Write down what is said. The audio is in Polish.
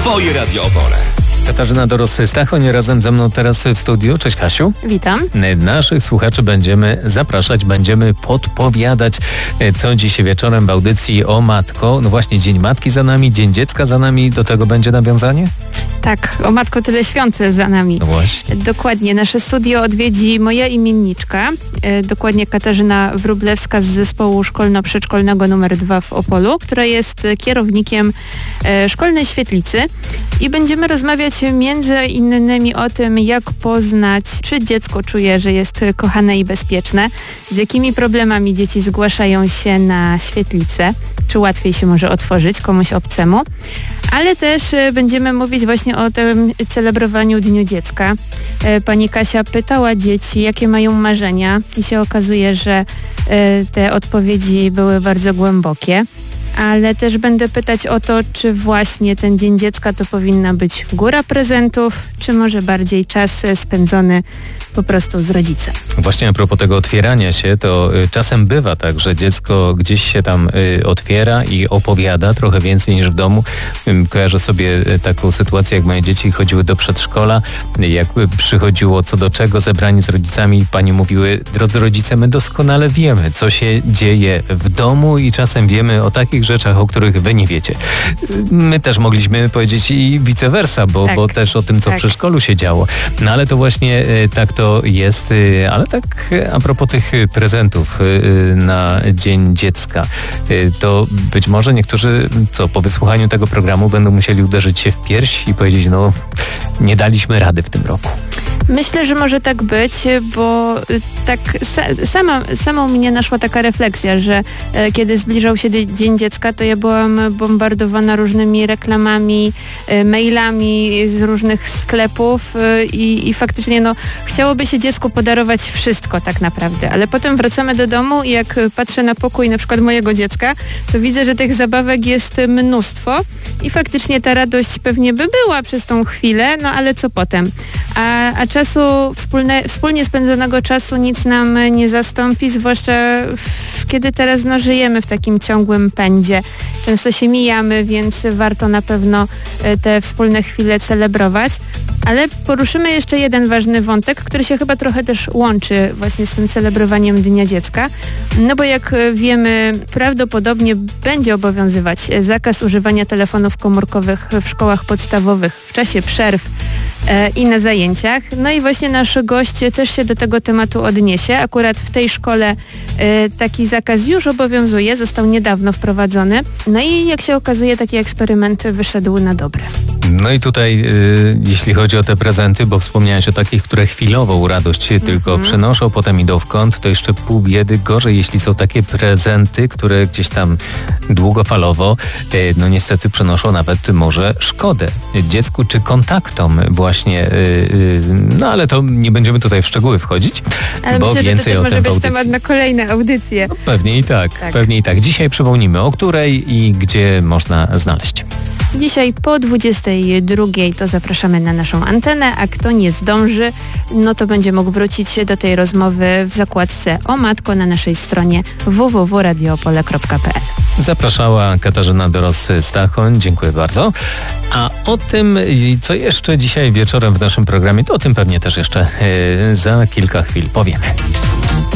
Twoje Radio Opole. Katarzyna Dorosy-Stachoń razem ze mną teraz w studiu. Cześć, Kasiu. Witam. Naszych słuchaczy będziemy zapraszać, będziemy podpowiadać, co dziś wieczorem w audycji o Matko. No właśnie, Dzień Matki za nami, Dzień Dziecka za nami. Do tego będzie nawiązanie? Tak, o Matko tyle świąt za nami. No właśnie. Dokładnie. Nasze studio odwiedzi moja imienniczka, dokładnie Katarzyna Wróblewska z zespołu szkolno-przedszkolnego nr 2 w Opolu, która jest kierownikiem szkolnej świetlicy i będziemy rozmawiać między innymi o tym, jak poznać, czy dziecko czuje, że jest kochane i bezpieczne, z jakimi problemami dzieci zgłaszają się na świetlicę, czy łatwiej się może otworzyć komuś obcemu, ale też będziemy mówić właśnie o tym celebrowaniu Dniu Dziecka. Pani Kasia pytała dzieci, jakie mają marzenia i się okazuje, że te odpowiedzi były bardzo głębokie. Ale też będę pytać o to, czy właśnie ten Dzień Dziecka to powinna być góra prezentów, czy może bardziej czas spędzony po prostu z rodzicem. Właśnie a propos tego otwierania się, to czasem bywa tak, że dziecko gdzieś się tam otwiera i opowiada trochę więcej niż w domu. Kojarzę sobie taką sytuację, jak moje dzieci chodziły do przedszkola, jak przychodziło co do czego, zebrani z rodzicami, panie mówiły: drodzy rodzice, my doskonale wiemy, co się dzieje w domu i czasem wiemy o takich rzeczach, o których wy nie wiecie. My też mogliśmy powiedzieć i vice versa, bo też o tym, co w przedszkolu się działo. No ale to właśnie tak to jest, ale tak a propos tych prezentów na Dzień Dziecka, to być może niektórzy, po wysłuchaniu tego programu będą musieli uderzyć się w pierś i powiedzieć: no, nie daliśmy rady w tym roku. Myślę, że może tak być, bo tak samą mnie naszła taka refleksja, że kiedy zbliżał się Dzień Dziecka, to ja byłam bombardowana różnymi reklamami, mailami z różnych sklepów i faktycznie chciałoby się dziecku podarować wszystko tak naprawdę, ale potem wracamy do domu i jak patrzę na pokój na przykład mojego dziecka, to widzę, że tych zabawek jest mnóstwo i faktycznie ta radość pewnie by była przez tą chwilę, ale co potem? A czasu, wspólnie spędzonego czasu nic nam nie zastąpi, zwłaszcza kiedy teraz żyjemy w takim ciągłym pędzie. Często się mijamy, więc warto na pewno te wspólne chwile celebrować. Ale poruszymy jeszcze jeden ważny wątek, który się chyba trochę też łączy właśnie z tym celebrowaniem Dnia Dziecka. No bo jak wiemy, prawdopodobnie będzie obowiązywać zakaz używania telefonów komórkowych w szkołach podstawowych w czasie przerw i na zajęciach. No i właśnie nasz gość też się do tego tematu odniesie. Akurat w tej szkole taki zakaz już obowiązuje, został niedawno wprowadzony. No i jak się okazuje, taki eksperyment wyszedł na dobre. No i tutaj, jeśli chodzi o te prezenty, bo wspomniałeś o takich, które chwilową radość tylko przynoszą, potem idą w kąt, to jeszcze pół biedy. Gorzej, jeśli są takie prezenty, które gdzieś tam długofalowo, niestety przynoszą nawet może szkodę dziecku czy kontaktom właśnie. Ale to nie będziemy tutaj w szczegóły wchodzić, ale bo myślę, więcej że to o też tym może w być audycji. temat na kolejne audycje. No, pewnie i tak, pewnie i tak. Dzisiaj przypomnimy, o której i gdzie można znaleźć. Dzisiaj po 22 to zapraszamy na naszą antenę, a kto nie zdąży, to będzie mógł wrócić do tej rozmowy w zakładce o Matko na naszej stronie www.radioopole.pl. Zapraszała Katarzyna Dorosy-Stachoń. Dziękuję bardzo. A o tym, co jeszcze dzisiaj wieczorem w naszym programie, to o tym pewnie też jeszcze za kilka chwil powiemy.